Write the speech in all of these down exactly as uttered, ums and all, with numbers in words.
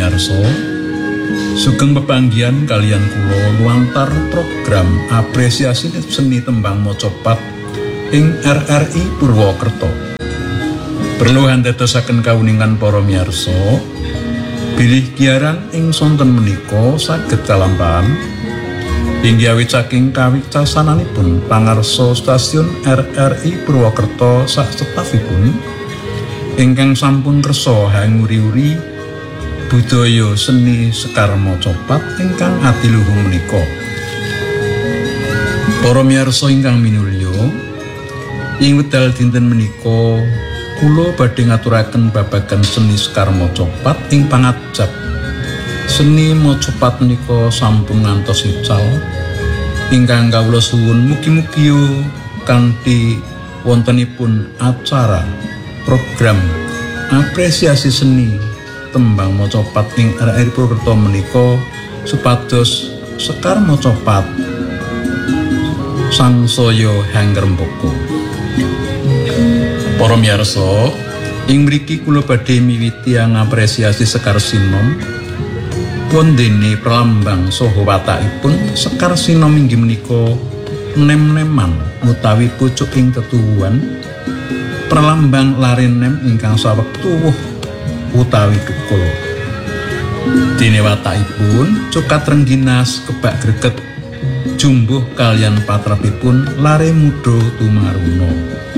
miyarsa, sugeng pepanggihan kalian kula luantar program apresiasi seni tembang macapat ing R R I Purwokerto. Perlu handadosaken kawuningan para miyarsa, bilih giaran ing sonten menika saged kalampahan inggih awit saking kawicaksananipun pangarsa stasiun R R I Purwokerto sak stafipun ingkang sampun kersa hanguri-uri budaya seni sekar macapat ingkang adiluhung menika. Para miyarsa ingkang minulya, ing wekdal dinten menika kula badhe ngaturaken babagan seni sekar macapat ing pangajap. Seni macapat menika sampun ngantos ical ingkang kawula suwun mugi-mugi kanthi wontenipun acara program apresiasi seni tembang macapat ing R R I Purwokerto menika supados sekar macapat sangsaya hangrembaka. Para miyarsa, ing mriki kula badhe miwiti ngapresiasi sekar sinom wondene pralambang saha watakipun. Sekar sinom inggih menika nem-neman utawi pucuk ing tetuwuhan, pralambang lare nem ingkang sawektu utawi tukul. Dene watakipun cukat rengginas kebak greget jumbuh kalian patrapipun lare muda tumaruna.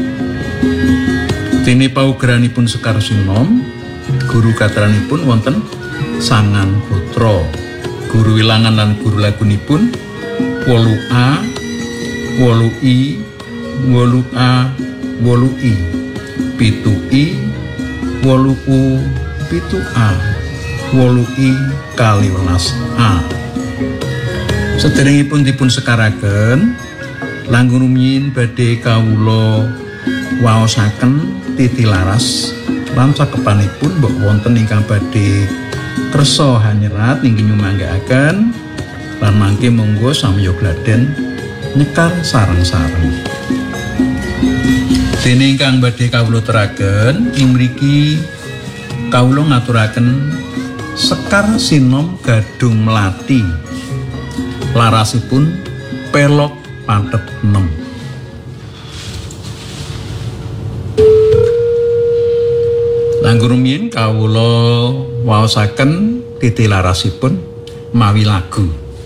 Dene paugeranipun sekar sinom, guru katranipun wonten sangang putra. Guru wilangan lan guru lagunipun wolu A, wolu I, wolu A, wolu I, pitu I, wolu U, pitu A, wolu I, kaliwelas A. Sedherengipun dipun sekaraken, langkung rumiyin badhe kawula waosaken titilaras lan cakepanipun mbok wonten ingkang badhe kersa hanyerat inggih nyumanggaaken lan mangke monggo samya gladen nyekar sareng-sareng. Dene ingkang badhe kawula teraken ing mriki kawula ngaturaken sekar sinom gadung melati. Larasipun pelok pathet enem. Langkung rumiyin kawula waosaken titilarasipun mawi lagu.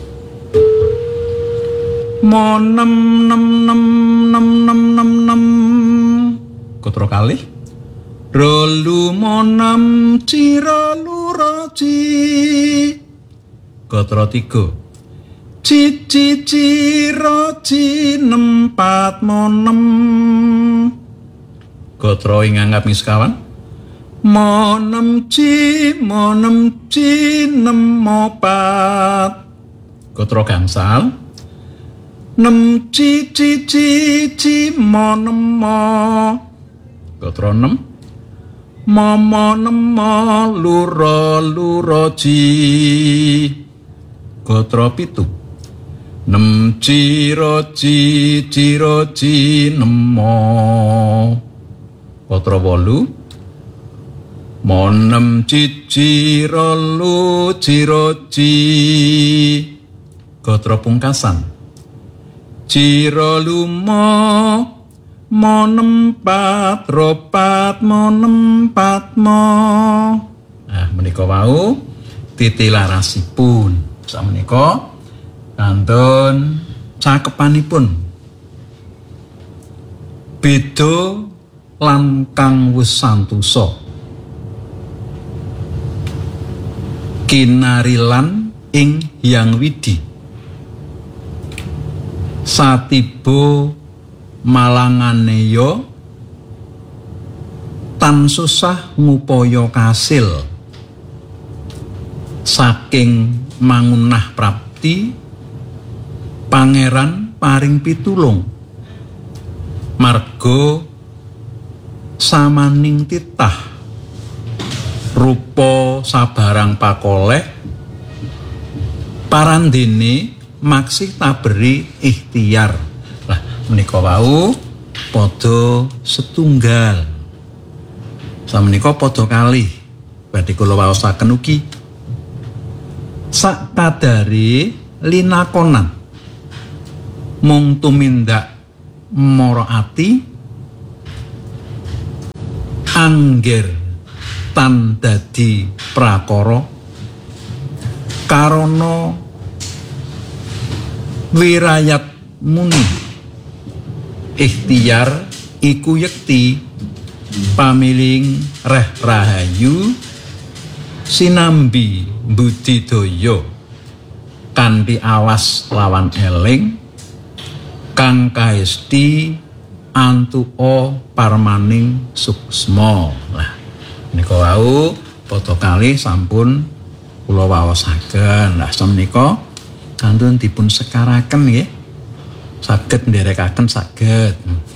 Mo nem nem nem nem nem nem nem kotra kalih rolu mo nem cira luraci kotra tiga cici cira ci nempat mo nem kotra ing anggap miskawan monem ci monem ci nem mopat kotra gangsal nem ci ci ci ci monem mo kotra nem mo monem mo luro luro ci kotra pitu nem ciro ci ciro ci nem mo kotra wolu monem cici rolu ciroci kotra pungkasan cirolu mo monem pat ropat monem pat mo. Nah menika wau titilarasipun samenika kantun cakepanipun beda lan kang wis santosa kinarilan ing Hyang Widi satibo malangane yo tan susah ngupaya kasil saking mangunah prapti pangeran paring pitulung marga samaning titah rupa sabarang pakoleh parandene maksih taberi ikhtiar. Lah menika wau padha setunggal. Samenika padha kalih badhe kula waosaken ugi sakadare linakonan mung tumindak mara ati angger tan dadi prakara karana wirayat muni ikhtiar iku yekti pamiling reh rahayu sinambi budidaya kanthi awas lawan eling kang kaesti antuka parmaning suksma. Lah menika wau pada kalih sampun kula waosaken. Lah samenika kantun dipun sekaraken nggih saged nderekaken saged.